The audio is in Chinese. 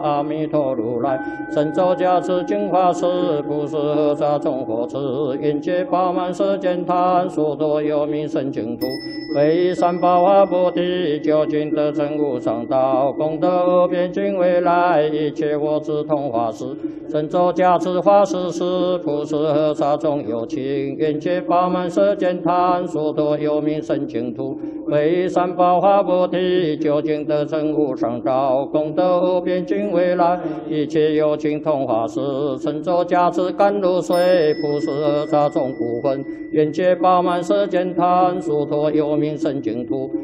阿弥陀如来，神咒加持净法师，不是何沙众佛持，愿界饱满世间贪，所多有名圣净土，为三宝化菩提，究竟得成无上道，功德无边尽未来，一切我智同法师，神咒加持法师是，不是何沙众有情，愿界饱满世间贪，所多有名圣净土，为三宝化菩提，究竟得成无上道，功德无边尽未来，一切有情同法师，神咒加持甘露水，不是何沙众苦分，愿界饱满世间贪，所多有名圣净土。